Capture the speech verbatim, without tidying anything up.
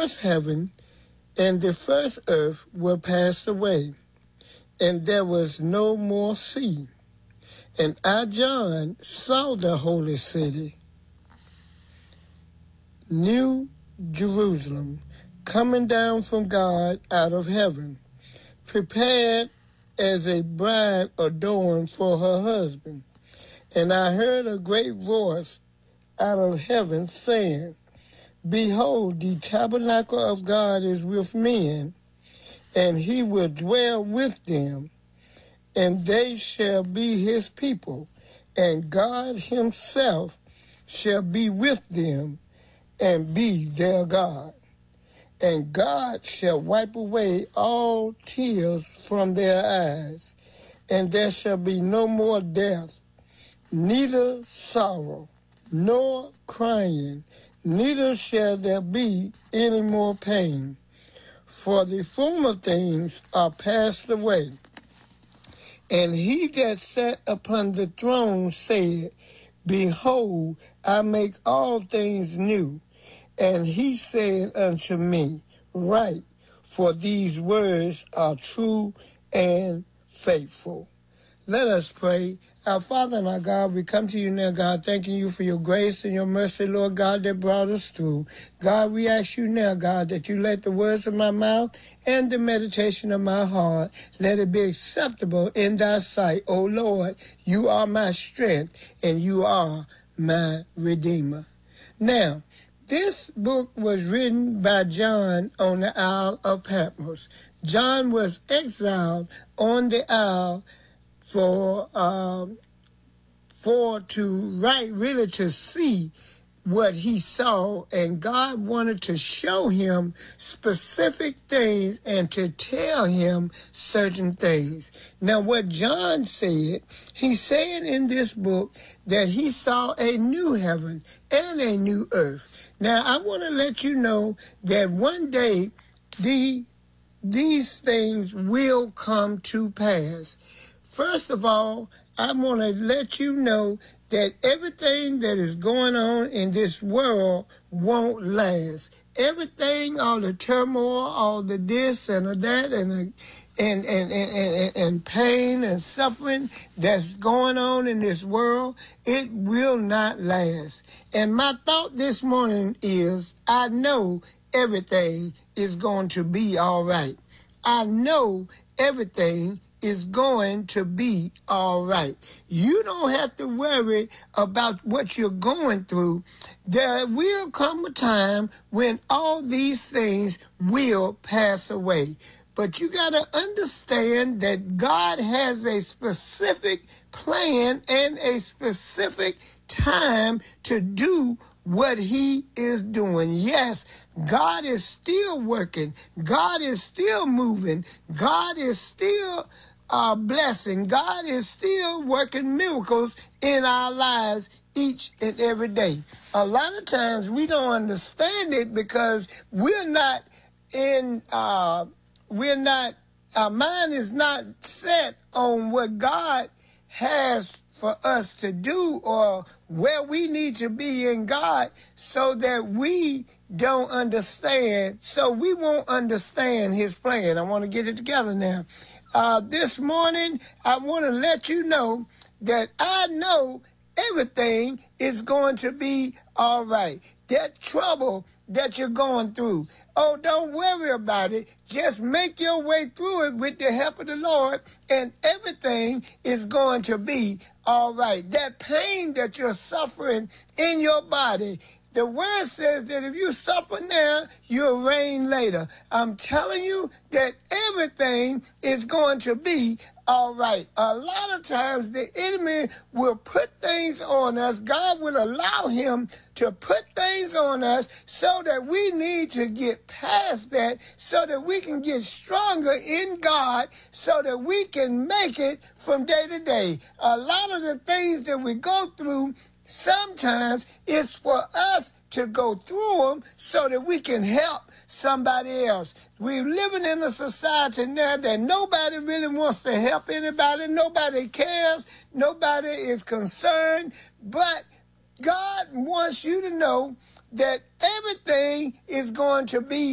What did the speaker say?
first heaven and the first earth were passed away, and there was no more sea. And I, John, saw the holy city, New Jerusalem, coming down from God out of heaven, prepared as a bride adorned for her husband. And I heard a great voice out of heaven saying, Behold, the tabernacle of God is with men, and he will dwell with them, and they shall be his people, and God himself shall be with them and be their God. And God shall wipe away all tears from their eyes, and there shall be no more death, neither sorrow, nor crying, neither shall there be any more pain, for the former things are passed away. And he that sat upon the throne said, Behold, I make all things new. And he said unto me, Write, for these words are true and faithful. Let us pray. Our Father and our God, we come to you now, God, thanking you for your grace and your mercy, Lord God, that brought us through. God, we ask you now, God, that you let the words of my mouth and the meditation of my heart, let it be acceptable in thy sight. O Lord, you are my strength and you are my Redeemer. Now, this book was written by John on the Isle of Patmos. John was exiled on the isle for um, for to write, really to see what he saw, and God wanted to show him specific things and to tell him certain things. Now, what John said, he said in this book that he saw a new heaven and a new earth. Now, I want to let you know that one day the these things will come to pass. First of all, I want to let you know that everything that is going on in this world won't last. Everything, all the turmoil, all the this and the that and the, and, and, and, and, and pain and suffering that's going on in this world, it will not last. And my thought this morning is, I know everything is going to be all right. I know everything is going to be all right. You don't have to worry about what you're going through. There will come a time when all these things will pass away. But you got to understand that God has a specific plan and a specific time to do what he is doing. Yes, God is still working. God is still moving. God is still uh, blessing. God is still working miracles in our lives each and every day. A lot of times we don't understand it because we're not in, uh, we're not, our mind is not set on what God has for us to do or where we need to be in God, so that we don't understand, so we won't understand his plan. I want to get it together now. Uh, this morning, I want to let you know that I know everything is going to be all right. That trouble that you're going through, oh, don't worry about it. Just make your way through it with the help of the Lord, and everything is going to be all right. That pain that you're suffering in your body, the word says that if you suffer now, you'll reign later. I'm telling you that everything is going to be all right. A lot of times the enemy will put things on us. God will allow him to put things on us so that we need to get past that, so that we can get stronger in God, so that we can make it from day to day. A lot of the things that we go through, sometimes it's for us to go through them so that we can help somebody else. We're living in a society now that nobody really wants to help anybody. Nobody cares. Nobody is concerned. But God wants you to know that everything is going to be